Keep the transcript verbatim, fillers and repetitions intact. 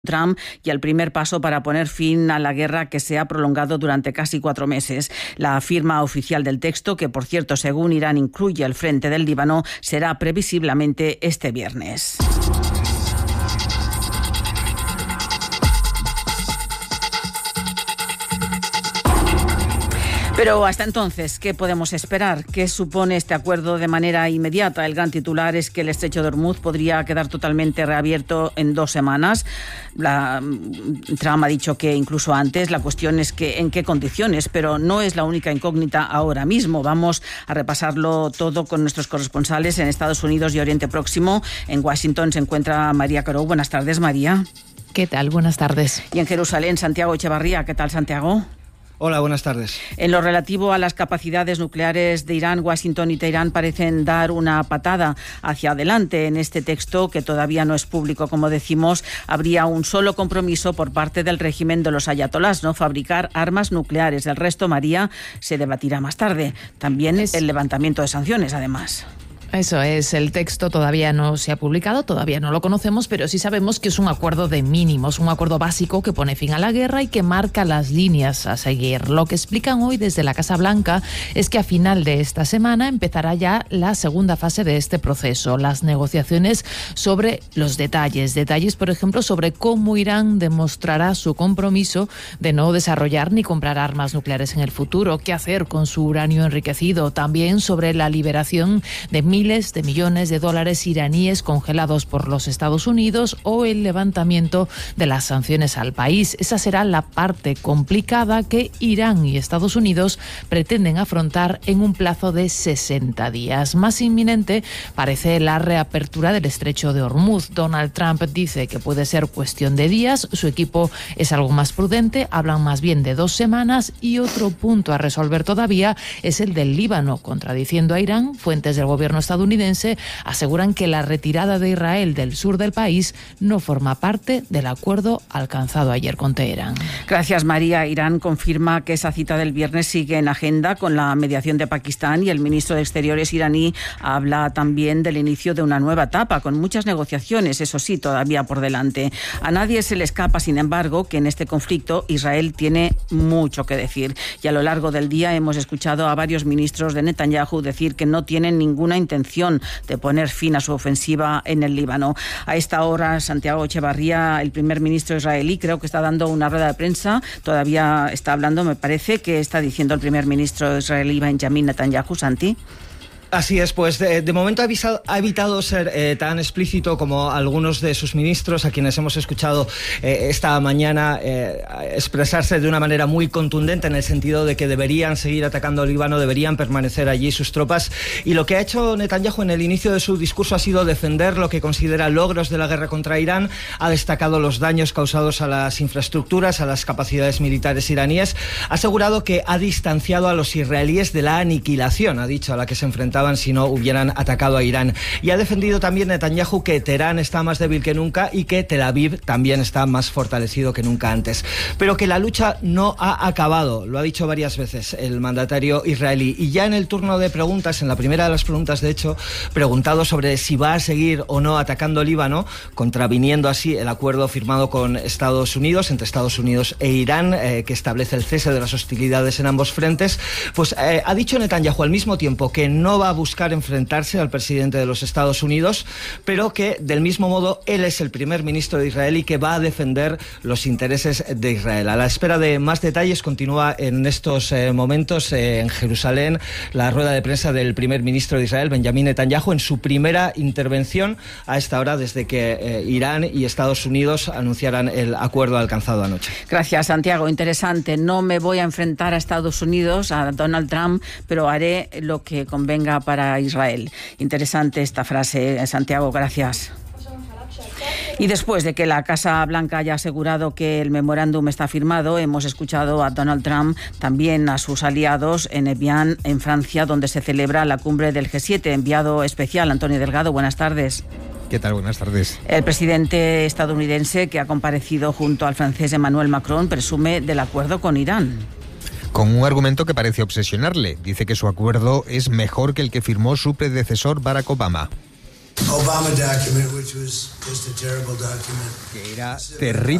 Trump y el primer paso para poner fin a la guerra que se ha prolongado durante casi cuatro meses. La firma oficial del texto, que por cierto según Irán incluye el frente del Líbano, será previsiblemente este viernes. Pero hasta entonces, ¿qué podemos esperar? ¿Qué supone este acuerdo de manera inmediata? El gran titular es que el estrecho de Hormuz podría quedar totalmente reabierto en dos semanas. La, Trump ha dicho que incluso antes. La cuestión es que en qué condiciones, pero no es la única incógnita ahora mismo. Vamos a repasarlo todo con nuestros corresponsales en Estados Unidos y Oriente Próximo. En Washington se encuentra María Caro. Buenas tardes, María. ¿Qué tal? Buenas tardes. Y en Jerusalén, Santiago Echevarría. ¿Qué tal, Santiago? Hola, buenas tardes. En lo relativo a las capacidades nucleares de Irán, Washington y Teherán parecen dar una patada hacia adelante. En este texto, que todavía no es público, como decimos, habría un solo compromiso por parte del régimen de los ayatolás, no fabricar armas nucleares. El resto, María, se debatirá más tarde. También es... el levantamiento de sanciones, además. Eso es, el texto todavía no se ha publicado, todavía no lo conocemos, pero sí sabemos que es un acuerdo de mínimos, un acuerdo básico que pone fin a la guerra y que marca las líneas a seguir. Lo que explican hoy desde la Casa Blanca es que a final de esta semana empezará ya la segunda fase de este proceso, las negociaciones sobre los detalles, detalles, por ejemplo, sobre cómo Irán demostrará su compromiso de no desarrollar ni comprar armas nucleares en el futuro, qué hacer con su uranio enriquecido, también sobre la liberación de mil miles de millones de dólares iraníes congelados por los Estados Unidos o el levantamiento de las sanciones al país. Esa será la parte complicada que Irán y Estados Unidos pretenden afrontar en un plazo de sesenta días. Más inminente parece la reapertura del estrecho de Hormuz. Donald Trump dice que puede ser cuestión de días. Su equipo es algo más prudente, hablan más bien de dos semanas. Y otro punto a resolver todavía es el del Líbano, contradiciendo a Irán. Fuentes del gobierno estadounidense aseguran que la retirada de Israel del sur del país no forma parte del acuerdo alcanzado ayer con Teherán. Gracias, María. Irán confirma que esa cita del viernes sigue en agenda con la mediación de Pakistán y el ministro de Exteriores iraní habla también del inicio de una nueva etapa con muchas negociaciones, eso sí, todavía por delante. A nadie se le escapa, sin embargo, que en este conflicto Israel tiene mucho que decir y a lo largo del día hemos escuchado a varios ministros de Netanyahu decir que no tienen ninguna intención de poner fin a su ofensiva en el Líbano. A esta hora, Santiago Echevarría, el primer ministro israelí, creo que está dando una rueda de prensa, todavía está hablando, me parece, que está diciendo el primer ministro israelí Benjamin Netanyahu. Santi. Así es, pues de, de momento ha, avisado, ha evitado ser eh, tan explícito como algunos de sus ministros, a quienes hemos escuchado eh, esta mañana eh, expresarse de una manera muy contundente en el sentido de que deberían seguir atacando al Líbano, deberían permanecer allí sus tropas. Y lo que ha hecho Netanyahu en el inicio de su discurso ha sido defender lo que considera logros de la guerra contra Irán. Ha destacado los daños causados a las infraestructuras, a las capacidades militares iraníes. Ha asegurado que ha distanciado a los israelíes de la aniquilación, ha dicho, a la que se enfrentaban si no hubieran atacado a Irán. Y ha defendido también Netanyahu que Teherán está más débil que nunca y que Tel Aviv también está más fortalecido que nunca antes. Pero que la lucha no ha acabado, lo ha dicho varias veces el mandatario israelí. Y ya en el turno de preguntas, en la primera de las preguntas, de hecho, preguntado sobre si va a seguir o no atacando Líbano, contraviniendo así el acuerdo firmado con Estados Unidos, entre Estados Unidos e Irán, eh, que establece el cese de las hostilidades en ambos frentes, pues eh, ha dicho Netanyahu al mismo tiempo que no va a buscar enfrentarse al presidente de los Estados Unidos, pero que del mismo modo él es el primer ministro de Israel y que va a defender los intereses de Israel. A la espera de más detalles continúa en estos eh, momentos eh, en Jerusalén la rueda de prensa del primer ministro de Israel, Benjamin Netanyahu, en su primera intervención a esta hora desde que eh, Irán y Estados Unidos anunciaran el acuerdo alcanzado anoche. Gracias, Santiago. Interesante. No me voy a enfrentar a Estados Unidos, a Donald Trump, pero haré lo que convenga para Israel. Interesante esta frase, Santiago, gracias. Y después de que la Casa Blanca haya asegurado que el memorándum está firmado, hemos escuchado a Donald Trump, también a sus aliados en Evian, en Francia, donde se celebra la cumbre del G siete. Enviado especial, Antonio Delgado, buenas tardes. ¿Qué tal? Buenas tardes. El presidente estadounidense, que ha comparecido junto al francés Emmanuel Macron, presume del acuerdo con Irán. Con un argumento que parece obsesionarle. Dice que su acuerdo es mejor que el que firmó su predecesor Barack Obama. Que era terrible.